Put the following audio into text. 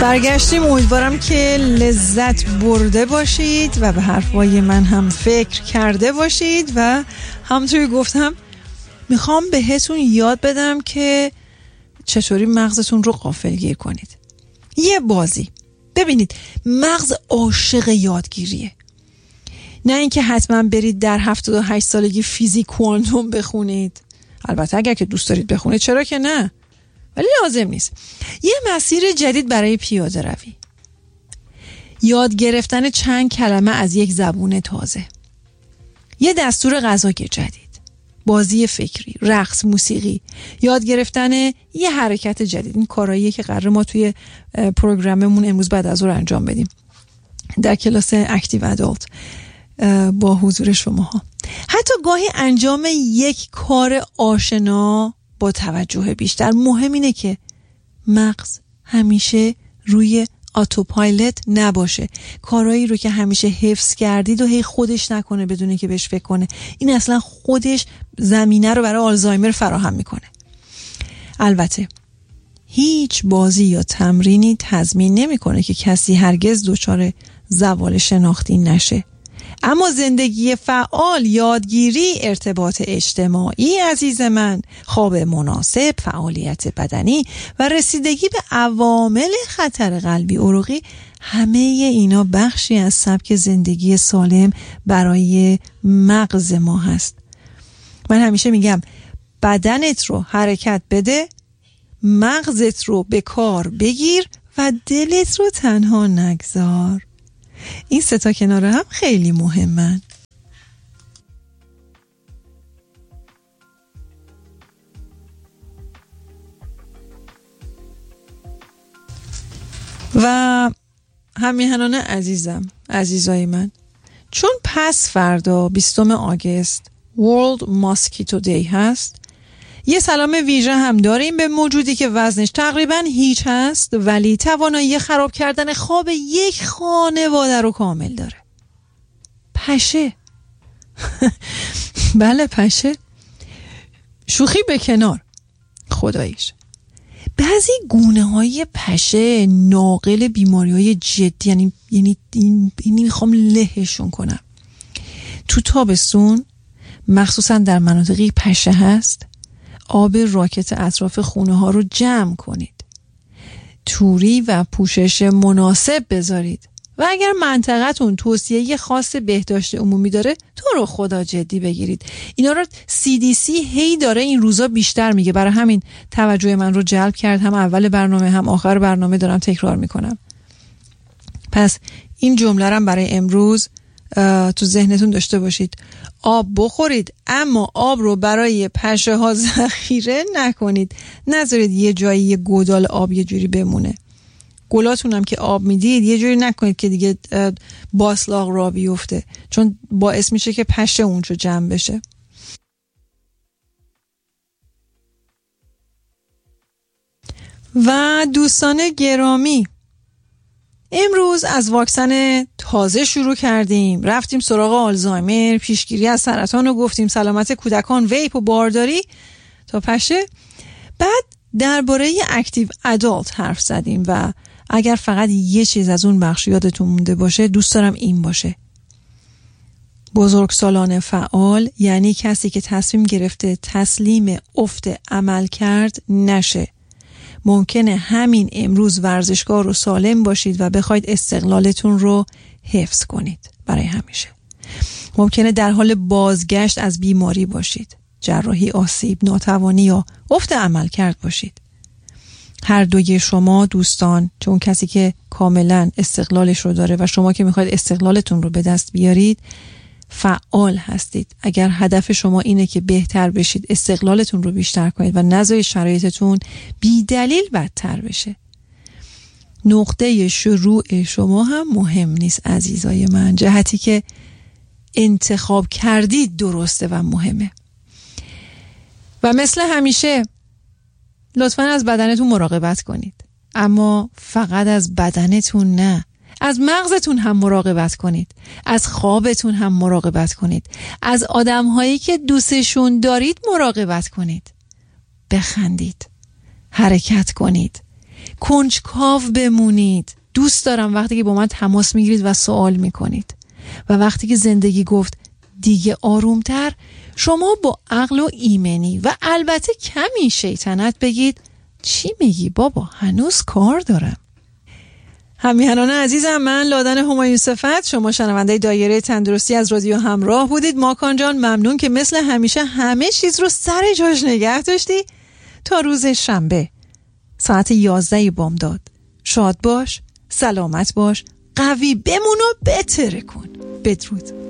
برگشتیم. امیدوارم که لذت برده باشید و به حرفای من هم فکر کرده باشید و همونطوری گفتم میخوام بهتون یاد بدم که چطوری مغزتون رو غافلگیر کنید. یه بازی ببینید، مغز عاشق یادگیریه. نه اینکه حتما برید در 78 سالگی فیزیک کوانتوم بخونید، البته اگر که دوست دارید بخونید، چرا که نه، ولی لازم نیست. یه مسیر جدید برای پیاده روی، یاد گرفتن چند کلمه از یک زبون تازه، یه دستور غذای جدید، بازی فکری، رقص، موسیقی، یاد گرفتن یه حرکت جدید. این کارهاییه که قراره ما توی پروگراممون امروز بعد از ظهر انجام بدیم در کلاس اکتیو ادالت با حضور شماها. حتی گاهی انجام یک کار آشنا با توجه بیشتر. مهم اینه که مغز همیشه روی اتوپایلوت نباشه، کارهایی رو که همیشه حفظ کردید و هی خودش نکنه بدون که بهش فکر کنه. این اصلا خودش زمینه رو برای آلزایمر فراهم میکنه. البته هیچ بازی یا تمرینی تضمین نمیکنه که کسی هرگز دچار زوال شناختی نشه. اما زندگی فعال، یادگیری، ارتباط اجتماعی عزیز من، خواب مناسب، فعالیت بدنی و رسیدگی به عوامل خطر قلبی عروقی، همه اینا بخشی از سبک زندگی سالم برای مغز ما هست. من همیشه میگم بدنت رو حرکت بده، مغزت رو به کار بگیر و دلت رو تنها نگذار. این سه تا کنار هم خیلی مهمن. و همیهنان عزیزم، عزیزای من، چون پس فردا 20 آگوست World Mosquito Day هست، یه سلام ویژه هم داریم به موجودی که وزنش تقریبا هیچ هست ولی توانایی خراب کردن خواب یک خانواده رو کامل داره. پشه. بله پشه. شوخی به کنار، خداییش بعضی گونه های پشه ناقل بیماری های جدی، یعنی میخوام لهشون کنم. تو تابستون مخصوصا در مناطقی پشه هست، آب راکت اطراف خونه ها رو جمع کنید، توری و پوشش مناسب بذارید و اگر منطقتون توصیه خاص بهداشت عمومی داره تو رو خدا جدی بگیرید. اینا رو CDC هی داره این روزا بیشتر میگه، برای همین توجه من رو جلب کرد. هم اول برنامه هم آخر برنامه دارم تکرار میکنم. پس این جمله رو برای امروز تو ذهنتون داشته باشید. آب بخورید، اما آب رو برای پشه ها ذخیره نکنید. نذارید یه جایی یه گودال آب یه جوری بمونه. گلاتون هم که آب میدید یه جوری نکنید که دیگه باسلاغ را بیفته، چون باعث میشه که پشه اونجا جمع بشه. و دوستان گرامی، امروز از واکسن تازه شروع کردیم، رفتیم سراغ آلزایمر، پیشگیری از سرطان رو گفتیم، سلامت کودکان، ویپ و بارداری تا پشه. بعد درباره اکتیو ادالت حرف زدیم و اگر فقط یه چیز از اون بخش یادتون مونده باشه، دوست دارم این باشه: بزرگسالان فعال یعنی کسی که تصمیم گرفته تسلیم افت عمل کرد نشه. ممکنه همین امروز ورزشکار رو سالم باشید و بخواید استقلالتون رو حفظ کنید برای همیشه. ممکنه در حال بازگشت از بیماری باشید، جراحی، آسیب، ناتوانی یا افت عمل کرد باشید. هر دوی شما دوستان، چون کسی که کاملا استقلالش رو داره و شما که میخواید استقلالتون رو به دست بیارید، فعال هستید. اگر هدف شما اینه که بهتر بشید، استقلالتون رو بیشتر کنید و نذارید شرایطتون بی دلیل بدتر بشه. نقطه شروع شما هم مهم نیست عزیزای من، جهتی که انتخاب کردید درسته و مهمه. و مثل همیشه لطفاً از بدنتون مراقبت کنید، اما فقط از بدنتون نه، از مغزتون هم مراقبت کنید، از خوابتون هم مراقبت کنید، از آدم‌هایی که دوستشون دارید مراقبت کنید. بخندید، حرکت کنید، کنجکاو بمونید. دوست دارم وقتی که با من تماس میگیرید و سوال میکنید و وقتی که زندگی گفت دیگه آرومتر، شما با عقل و ایمنی و البته کمی شیطنت بگید چی میگی بابا، هنوز کار دارم. همیهنان عزیزم، من لادن همایون صفت، شما شنونده دایره تندرستی از رادیو همراه بودید. ماکان جان ممنون که مثل همیشه همه چیز رو سر جاش نگه داشتی. تا روز شنبه ساعت 11 بامداد شاد باش، سلامت باش، قوی بمون و بتره کن. بدرود.